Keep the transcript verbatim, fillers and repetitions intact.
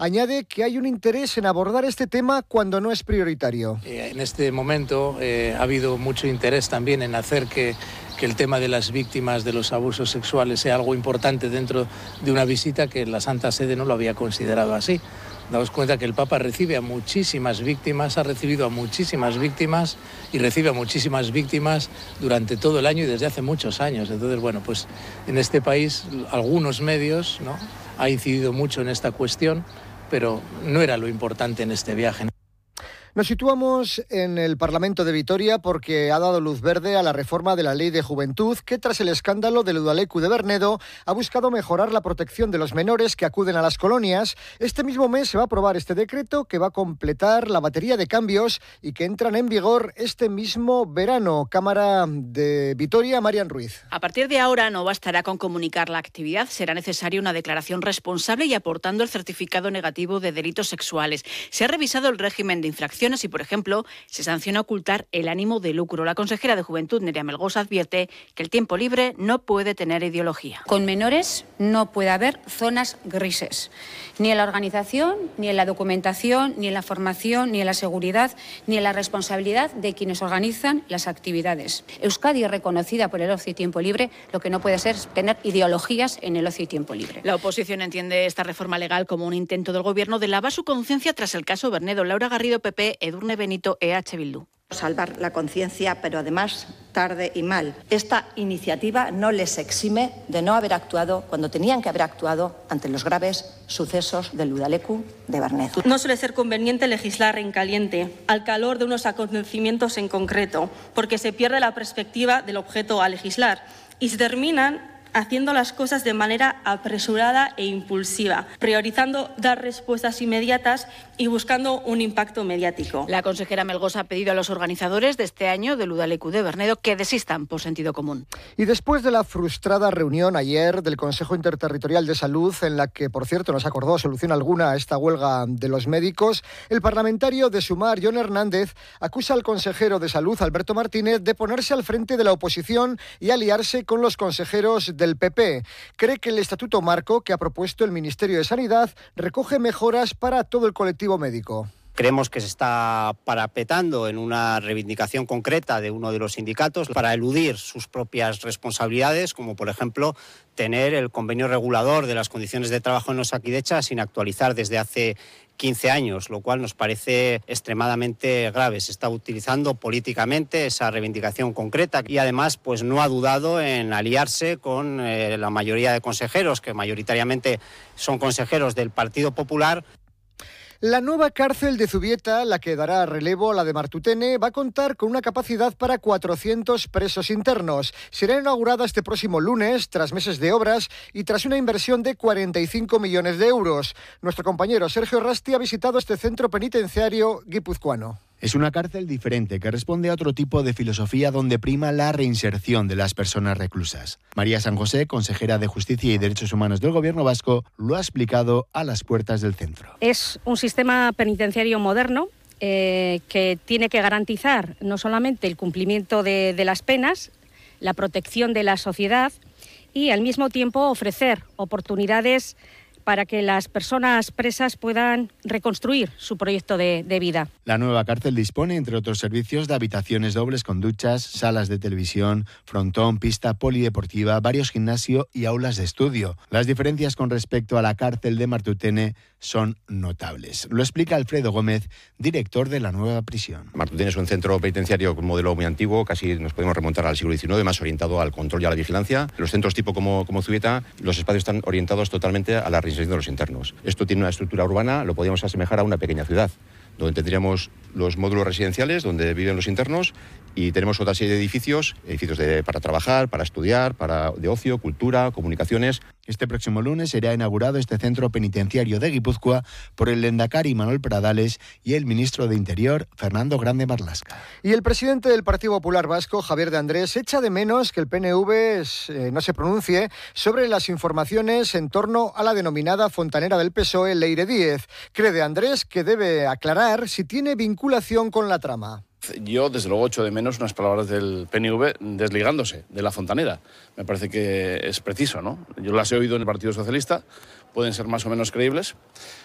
Añade que hay un interés en abordar este tema cuando no es prioritario. Eh, en este momento eh, ha habido mucho interés también en hacer que, que el tema de las víctimas de los abusos sexuales sea algo importante dentro de una visita que la Santa Sede no lo había considerado así. Daos cuenta que el Papa recibe a muchísimas víctimas, ha recibido a muchísimas víctimas y recibe a muchísimas víctimas durante todo el año y desde hace muchos años. Entonces, bueno, pues en este país algunos medios, ¿no?, ha incidido mucho en esta cuestión, pero no era lo importante en este viaje. Nos situamos en el Parlamento de Vitoria porque ha dado luz verde a la reforma de la Ley de Juventud que, tras el escándalo del Udalecu de Bernedo, ha buscado mejorar la protección de los menores que acuden a las colonias. Este mismo mes se va a aprobar este decreto que va a completar la batería de cambios y que entran en vigor este mismo verano. Cámara de Vitoria, Marian Ruiz. A partir de ahora no bastará con comunicar la actividad, será necesaria una declaración responsable y aportando el certificado negativo de delitos sexuales. Se ha revisado el régimen de infracción y, por ejemplo, se sanciona ocultar el ánimo de lucro. La consejera de Juventud, Nerea Melgosa, advierte que el tiempo libre no puede tener ideología. Con menores no puede haber zonas grises, ni en la organización, ni en la documentación, ni en la formación, ni en la seguridad, ni en la responsabilidad de quienes organizan las actividades. Euskadi es reconocida por el ocio y tiempo libre, lo que no puede ser es tener ideologías en el ocio y tiempo libre. La oposición entiende esta reforma legal como un intento del Gobierno de lavar su conciencia tras el caso Bernedo. Laura Garrido, P P, Edurne Benito, E H Bildu. Salvar la conciencia, pero además tarde y mal. Esta iniciativa no les exime de no haber actuado cuando tenían que haber actuado ante los graves sucesos del Udalecu de Bernedo. No suele ser conveniente legislar en caliente, al calor de unos acontecimientos en concreto, porque se pierde la perspectiva del objeto a legislar y se terminan haciendo las cosas de manera apresurada e impulsiva, priorizando dar respuestas inmediatas y buscando un impacto mediático. La consejera Melgosa ha pedido a los organizadores de este año del Udalecu de Bernedo que desistan por sentido común. Y después de la frustrada reunión ayer del Consejo Interterritorial de Salud, en la que, por cierto, no se acordó solución alguna a esta huelga de los médicos, el parlamentario de Sumar, Jon Hernández, acusa al consejero de Salud, Alberto Martínez, de ponerse al frente de la oposición y aliarse con los consejeros de del P P. Cree que el Estatuto Marco que ha propuesto el Ministerio de Sanidad recoge mejoras para todo el colectivo médico. Creemos que se está parapetando en una reivindicación concreta de uno de los sindicatos para eludir sus propias responsabilidades, como por ejemplo tener el convenio regulador de las condiciones de trabajo en Osakidetza sin actualizar desde hace quince años, lo cual nos parece extremadamente grave. Se está utilizando políticamente esa reivindicación concreta y además pues no ha dudado en aliarse con eh, la mayoría de consejeros, que mayoritariamente son consejeros del Partido Popular. La nueva cárcel de Zubieta, la que dará relevo a la de Martutene, va a contar con una capacidad para cuatrocientos presos internos. Será inaugurada este próximo lunes, tras meses de obras y tras una inversión de cuarenta y cinco millones de euros. Nuestro compañero Sergio Rasti ha visitado este centro penitenciario guipuzcoano. Es una cárcel diferente que responde a otro tipo de filosofía donde prima la reinserción de las personas reclusas. María San José, consejera de Justicia y Derechos Humanos del Gobierno vasco, lo ha explicado a las puertas del centro. Es un sistema penitenciario moderno eh, que tiene que garantizar no solamente el cumplimiento de, de las penas, la protección de la sociedad y al mismo tiempo ofrecer oportunidades para que las personas presas puedan reconstruir su proyecto de, de vida. La nueva cárcel dispone, entre otros servicios, de habitaciones dobles con duchas, salas de televisión, frontón, pista polideportiva, varios gimnasios y aulas de estudio. Las diferencias con respecto a la cárcel de Martutene son notables. Lo explica Alfredo Gómez, director de la nueva prisión. Martutene es un centro penitenciario con un modelo muy antiguo, casi nos podemos remontar al siglo diecinueve, más orientado al control y a la vigilancia. Los centros tipo como, como Zubieta, los espacios están orientados totalmente a la reinserción de los internos. Esto tiene una estructura urbana, lo podríamos asemejar a una pequeña ciudad, donde tendríamos los módulos residenciales donde viven los internos y tenemos otra serie de edificios, edificios de, para trabajar, para estudiar, para de ocio, cultura, comunicaciones. Este próximo lunes será inaugurado este centro penitenciario de Guipúzcoa por el lehendakari Manuel Pradales y el ministro de Interior, Fernando Grande Marlaska. Y el presidente del Partido Popular Vasco, Javier de Andrés, echa de menos que el P N V eh, no se pronuncie sobre las informaciones en torno a la denominada fontanera del P S O E, Leire Díez. Cree de Andrés que debe aclarar si tiene vinculación con la trama. Yo, desde luego, echo de menos unas palabras del P N V desligándose de la fontanera. Me parece que es preciso, ¿no? Yo las he oído en el Partido Socialista, pueden ser más o menos creíbles,